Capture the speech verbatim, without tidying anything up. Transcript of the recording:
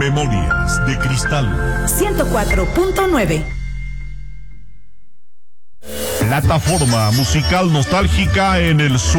Memorias de Cristal ciento cuatro punto nueve. Plataforma musical nostálgica en el sur.